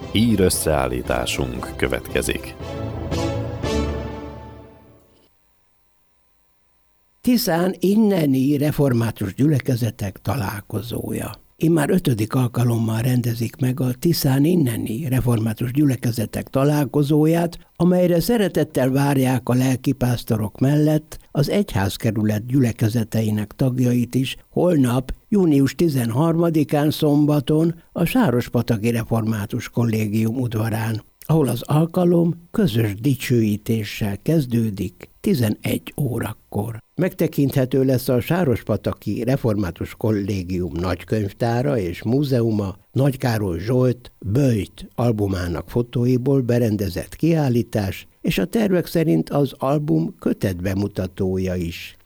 Hír összeállításunk következik. Tiszán inneni református gyülekezetek találkozója. Immár 5. alkalommal rendezik meg a Tiszán inneni református gyülekezetek találkozóját, amelyre szeretettel várják a lelkipásztorok mellett az egyházkerület gyülekezeteinek tagjait is holnap, június 13-án szombaton a Sárospataki Református Kollégium udvarán, ahol az alkalom közös dicsőítéssel kezdődik 11 órakor. Megtekinthető lesz a Sárospataki Református Kollégium nagykönyvtára és múzeuma Nagy Károly Zsolt Böjt albumának fotóiból berendezett kiállítás, és a tervek szerint az album kötetbemutatója is.